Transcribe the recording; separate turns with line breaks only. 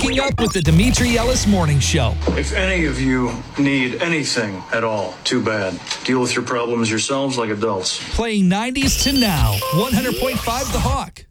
Waking Up with the Demetri Ellis Morning Show.
If any of you need anything at all, too bad. Deal with your problems yourselves like adults.
Playing 90s to now. 100.5 The Hawk.